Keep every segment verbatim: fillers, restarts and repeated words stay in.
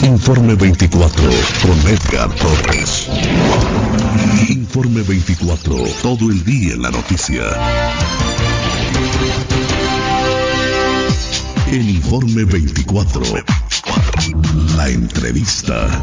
Informe veinticuatro con Edgar Torres. Informe veinticuatro, todo el día en la noticia. En Informe veinticuatro, la entrevista.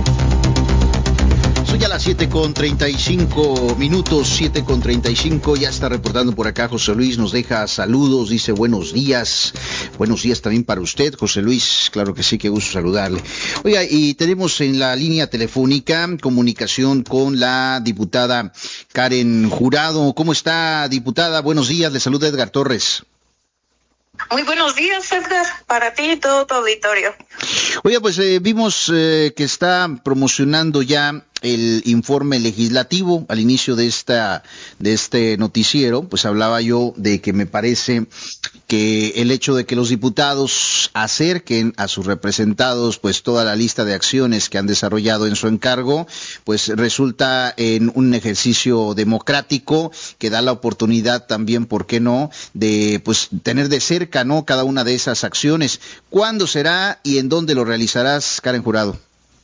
Son ya las siete con treinta y cinco minutos, siete con treinta y cinco, ya está reportando por acá José Luis, nos deja saludos, dice buenos días, buenos días también para usted, José Luis, claro que sí, qué gusto saludarle. Oiga, y tenemos en la línea telefónica comunicación con la diputada Karen Jurado. ¿Cómo está, diputada? Buenos días, le saluda Edgar Torres. Muy buenos días, Edgar, para ti y todo tu auditorio. Oiga, pues eh, vimos eh, que está promocionando ya el informe legislativo. Al inicio de esta de este noticiero, pues hablaba yo de que me parece que el hecho de que los diputados acerquen a sus representados pues toda la lista de acciones que han desarrollado en su encargo, pues resulta en un ejercicio democrático que da la oportunidad también, ¿por qué no?, de pues tener de cerca, ¿no?, cada una de esas acciones. ¿Cuándo será y en dónde lo realizarás, Karen Jurado?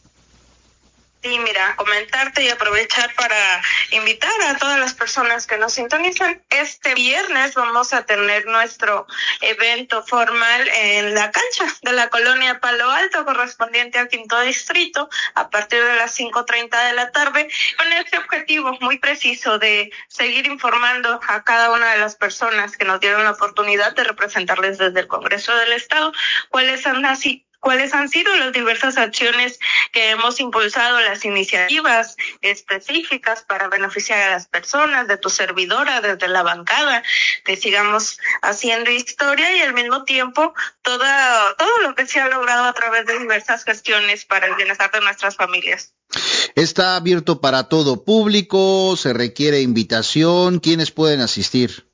Sí, mira, comentarte y aprovechar para invitar a todas las personas que nos sintonizan. Este viernes vamos a tener nuestro evento formal en la cancha de la colonia Palo Alto, correspondiente al quinto distrito, a partir de las cinco treinta de la tarde, con este objetivo muy preciso de seguir informando a cada una de las personas que nos dieron la oportunidad de representarles desde el Congreso del Estado cuáles han nacido. ¿Cuáles han sido las diversas acciones que hemos impulsado, las iniciativas específicas para beneficiar a las personas, de tu servidora, desde la bancada, que sigamos haciendo historia y al mismo tiempo toda, todo lo que se ha logrado a través de diversas gestiones para el bienestar de nuestras familias? Está abierto para todo público, se requiere invitación, ¿quiénes pueden asistir?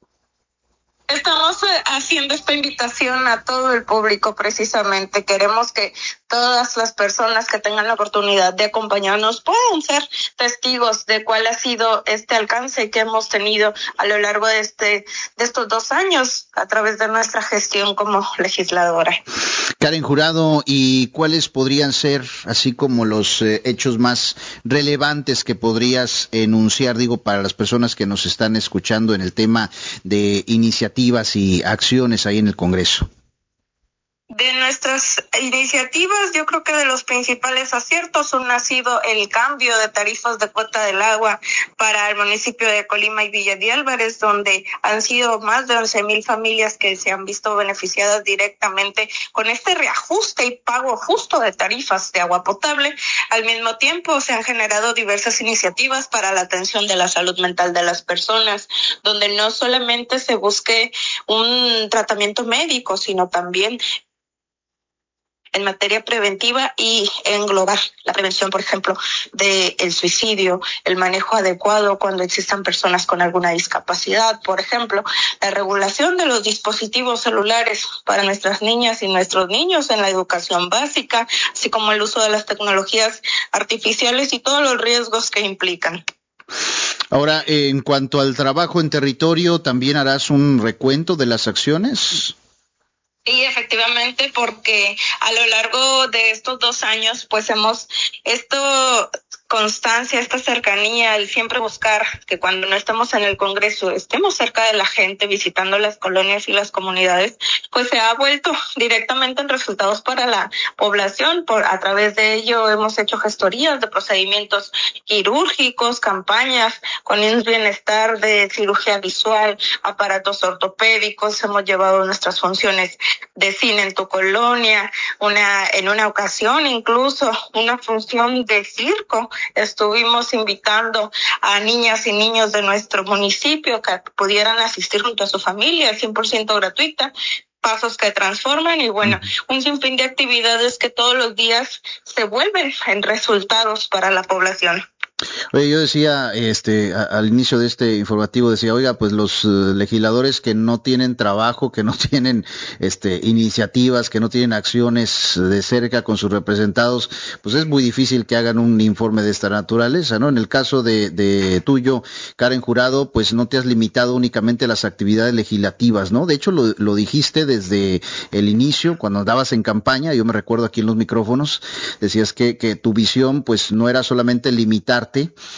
Estamos haciendo esta invitación a todo el público precisamente. Queremos que todas las personas que tengan la oportunidad de acompañarnos puedan ser testigos de cuál ha sido este alcance que hemos tenido a lo largo de este de estos dos años a través de nuestra gestión como legisladora. Karen Jurado, ¿y cuáles podrían ser así como los eh, hechos más relevantes que podrías enunciar, digo, para las personas que nos están escuchando en el tema de iniciativas y acciones ahí en el Congreso? De nuestras iniciativas, yo creo que de los principales aciertos uno ha sido el cambio de tarifas de cuota del agua para el municipio de Colima y Villa de Álvarez, donde han sido más de once mil familias que se han visto beneficiadas directamente con este reajuste y pago justo de tarifas de agua potable. Al mismo tiempo, se han generado diversas iniciativas para la atención de la salud mental de las personas, donde no solamente se busque un tratamiento médico, sino también en materia preventiva y englobar la prevención, por ejemplo, del suicidio, el manejo adecuado cuando existan personas con alguna discapacidad, por ejemplo, la regulación de los dispositivos celulares para nuestras niñas y nuestros niños en la educación básica, así como el uso de las tecnologías artificiales y todos los riesgos que implican. Ahora, en cuanto al trabajo en territorio, ¿también harás un recuento de las acciones? Sí, efectivamente, porque a lo largo de estos dos años, pues hemos, esto, constancia, esta cercanía, el siempre buscar que cuando no estamos en el Congreso estemos cerca de la gente, visitando las colonias y las comunidades, pues se ha vuelto directamente en resultados para la población. Por a través de ello hemos hecho gestorías de procedimientos quirúrgicos, campañas con un bienestar de cirugía visual, aparatos ortopédicos, hemos llevado nuestras funciones de cine en tu colonia, una en una ocasión incluso una función de circo. Estuvimos invitando a niñas y niños de nuestro municipio que pudieran asistir junto a su familia, cien por ciento gratuita, pasos que transforman y bueno, un sinfín de actividades que todos los días se vuelven en resultados para la población. Oye, yo decía, este, a, al inicio de este informativo decía, oiga, pues los uh, legisladores que no tienen trabajo, que no tienen, este, iniciativas, que no tienen acciones de cerca con sus representados, pues es muy difícil que hagan un informe de esta naturaleza, ¿no? En el caso de, de tuyo, Karen Jurado, pues no te has limitado únicamente a las actividades legislativas, ¿no? De hecho, lo, lo dijiste desde el inicio, cuando andabas en campaña, yo me recuerdo aquí en los micrófonos, decías que, que tu visión, pues no era solamente limitarte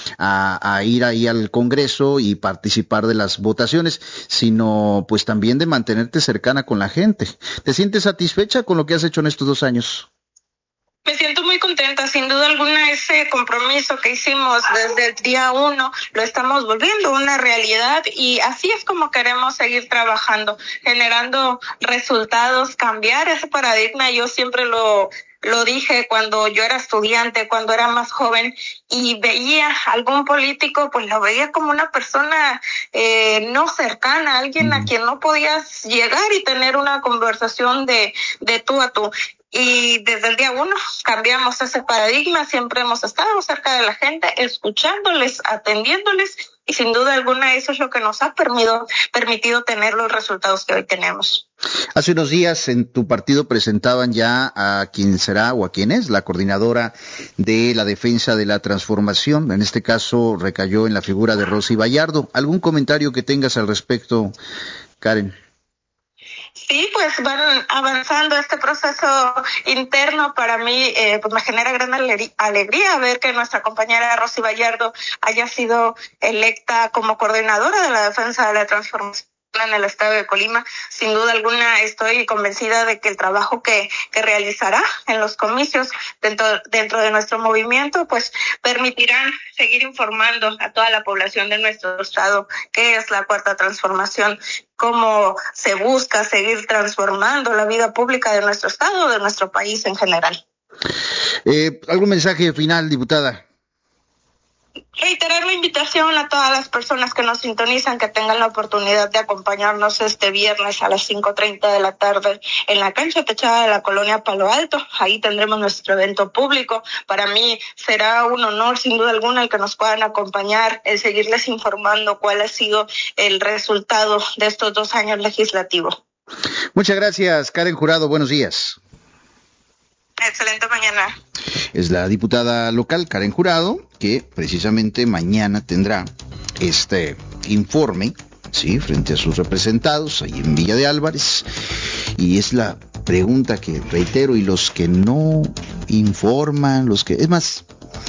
A, a ir ahí al Congreso y participar de las votaciones, sino pues también de mantenerte cercana con la gente. ¿Te sientes satisfecha con lo que has hecho en estos dos años? Me siento muy contenta, sin duda alguna ese compromiso que hicimos desde el día uno lo estamos volviendo una realidad y así es como queremos seguir trabajando, generando resultados, cambiar ese paradigma. Yo siempre lo Lo dije cuando yo era estudiante, cuando era más joven y veía algún político, pues lo veía como una persona eh, no cercana, alguien a quien no podías llegar y tener una conversación de, de tú a tú. Y desde el día uno cambiamos ese paradigma, siempre hemos estado cerca de la gente, escuchándoles, atendiéndoles y sin duda alguna eso es lo que nos ha permitido, permitido tener los resultados que hoy tenemos. Hace unos días en tu partido presentaban ya a quien será o a quien es la coordinadora de la defensa de la transformación. En este caso recayó en la figura de Rosy Vallardo. ¿Algún comentario que tengas al respecto, Karen? Sí, pues van avanzando este proceso interno. Para mí, eh, pues me genera gran alegría ver que nuestra compañera Rosy Vallardo haya sido electa como coordinadora de la defensa de la transformación en el estado de Colima. Sin duda alguna estoy convencida de que el trabajo que, que realizará en los comicios dentro, dentro de nuestro movimiento pues permitirán seguir informando a toda la población de nuestro estado qué es la cuarta transformación, cómo se busca seguir transformando la vida pública de nuestro estado, de nuestro país en general. Eh, ¿Algún mensaje final, diputada? Reiterar la invitación a todas las personas que nos sintonizan que tengan la oportunidad de acompañarnos este viernes a las cinco treinta de la tarde en la cancha techada de la colonia Palo Alto. Ahí tendremos nuestro evento público. Para mí será un honor sin duda alguna el que nos puedan acompañar, el seguirles informando cuál ha sido el resultado de estos dos años legislativos. Muchas gracias, Karen Jurado. Buenos días. Excelente mañana. Es la diputada local Karen Jurado, que precisamente mañana tendrá este informe, sí, frente a sus representados ahí en Villa de Álvarez. Y es la pregunta que reitero, y los que no informan, los que... Es más,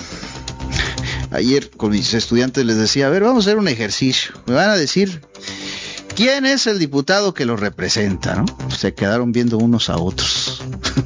ayer con mis estudiantes les decía, a ver, vamos a hacer un ejercicio. Me van a decir, ¿quién es el diputado que los representa, no? Se quedaron viendo unos a otros.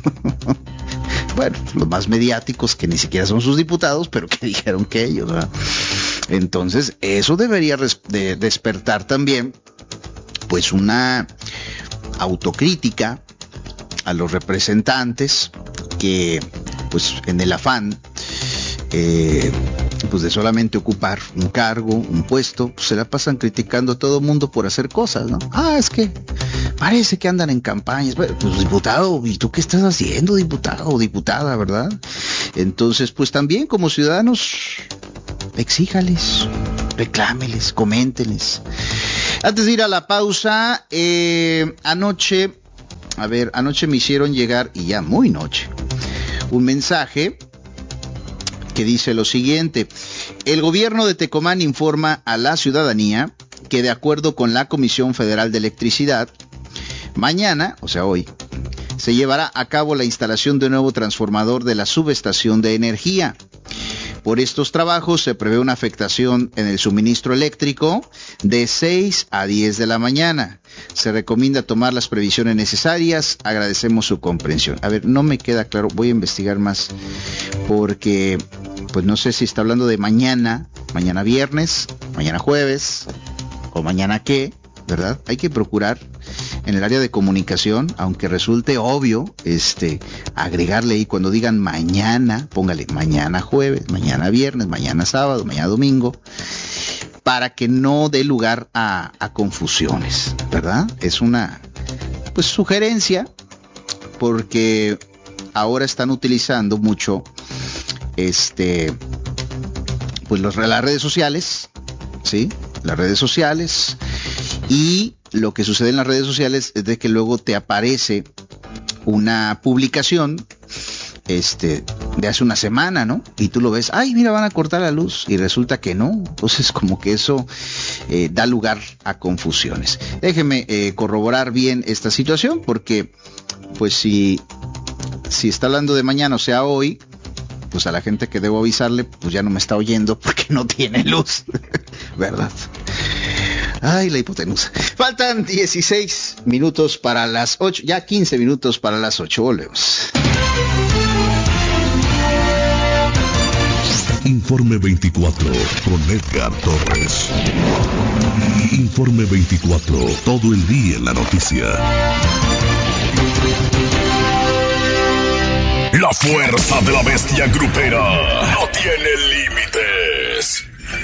Bueno, los más mediáticos que ni siquiera son sus diputados, pero que dijeron que ellos, ¿verdad? Entonces, eso debería res- de despertar también, pues, una autocrítica a los representantes que, pues, en el afán, eh, pues, de solamente ocupar un cargo, un puesto, pues, se la pasan criticando a todo mundo por hacer cosas, ¿no? Ah, es que parece que andan en campañas. Pues, diputado, ¿y tú qué estás haciendo, diputado o diputada, verdad? Entonces, pues también como ciudadanos, exíjales, reclámeles, coméntenles. Antes de ir a la pausa, eh, anoche, a ver, anoche me hicieron llegar, y ya muy noche, un mensaje que dice lo siguiente: el gobierno de Tecomán informa a la ciudadanía que de acuerdo con la Comisión Federal de Electricidad, mañana, o sea hoy, se llevará a cabo la instalación de un nuevo transformador de la subestación de energía. Por estos trabajos se prevé una afectación en el suministro eléctrico de seis a diez de la mañana. Se recomienda tomar las previsiones necesarias. Agradecemos su comprensión. A ver, no me queda claro, voy a investigar más, porque pues no sé si está hablando de mañana, mañana viernes, mañana jueves, o mañana qué, ¿verdad? Hay que procurar en el área de comunicación, aunque resulte obvio, este, agregarle ahí cuando digan mañana, póngale mañana jueves, mañana viernes, mañana sábado, mañana domingo, para que no dé lugar a, a confusiones, ¿verdad? Es una, pues, sugerencia, porque ahora están utilizando mucho, este, pues los, las redes sociales, ¿sí? Las redes sociales, y lo que sucede en las redes sociales es de que luego te aparece una publicación este de hace una semana, ¿no? Y tú lo ves, ay, mira, van a cortar la luz, y resulta que no. Entonces, como que eso eh, da lugar a confusiones. Déjeme eh, corroborar bien esta situación, porque pues si, si está hablando de mañana, o sea hoy, pues a la gente que debo avisarle, pues ya no me está oyendo porque no tiene luz, ¿verdad? Ay, la hipotenusa. Faltan dieciséis minutos para las ocho, ya quince minutos para las ocho, volvemos. Informe veinticuatro con Edgar Torres. Informe veinticuatro, todo el día en la noticia. La fuerza de la bestia grupera no tiene límites.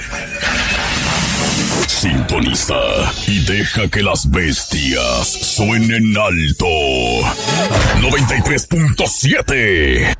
Sintoniza y deja que las bestias suenen alto. noventa y tres punto siete.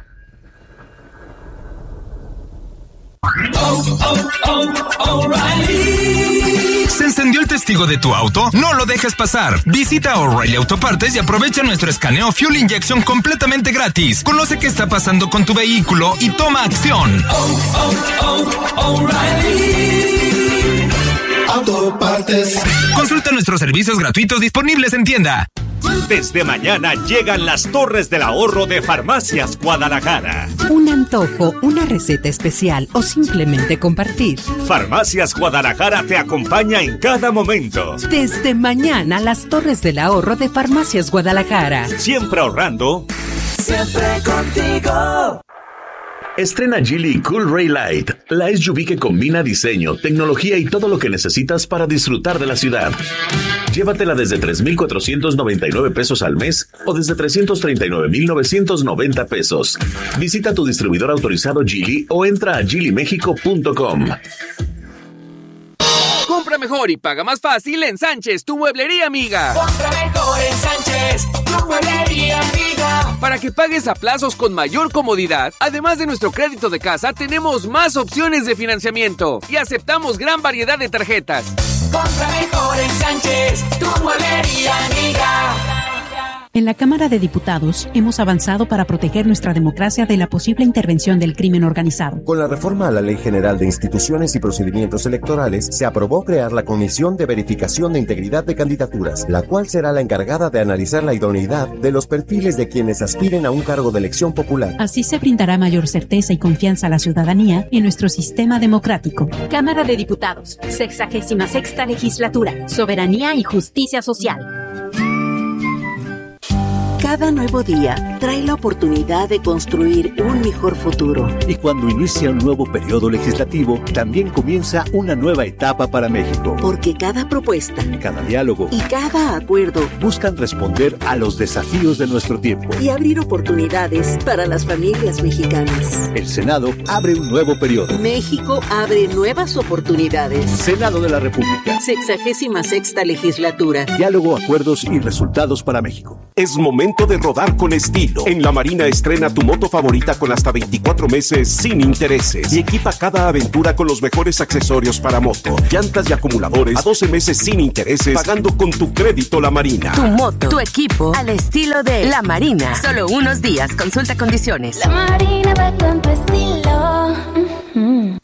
Oh, oh, oh, O'Reilly. ¿Se encendió el testigo de tu auto? No lo dejes pasar. Visita O'Reilly Autopartes y aprovecha nuestro escaneo Fuel Injection completamente gratis. Conoce qué está pasando con tu vehículo y toma acción. Oh, oh, oh, O'Reilly Autopartes. Consulta nuestros servicios gratuitos disponibles en tienda. Desde mañana llegan las Torres del Ahorro de Farmacias Guadalajara. Un antojo, una receta especial o simplemente compartir. Farmacias Guadalajara te acompaña en cada momento. Desde mañana, las Torres del Ahorro de Farmacias Guadalajara. Siempre ahorrando. Siempre contigo. Estrena Geely Cool Ray Light, la S U V que combina diseño, tecnología y todo lo que necesitas para disfrutar de la ciudad. Llévatela desde tres mil cuatrocientos noventa y nueve pesos al mes o desde trescientos treinta y nueve mil novecientos noventa pesos. Visita tu distribuidor autorizado Geely o entra a geely mexico punto com. Compra mejor y paga más fácil en Sánchez, tu mueblería amiga. Compra mejor en Sánchez, tu mueblería amiga. Para que pagues a plazos con mayor comodidad, además de nuestro crédito de casa, tenemos más opciones de financiamiento y aceptamos gran variedad de tarjetas. Compra mejor en Sánchez, tu mueblería amiga. En la Cámara de Diputados hemos avanzado para proteger nuestra democracia de la posible intervención del crimen organizado. Con la reforma a la Ley General de Instituciones y Procedimientos Electorales, se aprobó crear la Comisión de Verificación de Integridad de Candidaturas, la cual será la encargada de analizar la idoneidad de los perfiles de quienes aspiren a un cargo de elección popular. Así se brindará mayor certeza y confianza a la ciudadanía en nuestro sistema democrático. Cámara de Diputados, sexagésima sexta legislatura, soberanía y justicia social. Cada nuevo día trae la oportunidad de construir un mejor futuro. Y cuando inicia un nuevo periodo legislativo, también comienza una nueva etapa para México. Porque cada propuesta, cada diálogo y cada acuerdo buscan responder a los desafíos de nuestro tiempo y abrir oportunidades para las familias mexicanas. El Senado abre un nuevo periodo. México abre nuevas oportunidades. Senado de la República. Sexagésima sexta legislatura. Diálogo, acuerdos y resultados para México. Es momento de rodar con estilo. En La Marina estrena tu moto favorita con hasta veinticuatro meses sin intereses y equipa cada aventura con los mejores accesorios para moto, llantas y acumuladores a doce meses sin intereses pagando con tu crédito La Marina. Tu moto, tu equipo al estilo de La Marina. Solo unos días, consulta condiciones. La Marina va con tu estilo. Mm-hmm.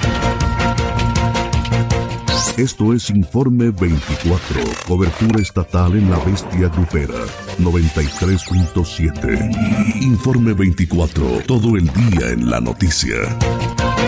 Esto es Informe veinticuatro, cobertura estatal en la bestia grupera, noventa y tres punto siete. Informe veinticuatro, todo el día en la noticia.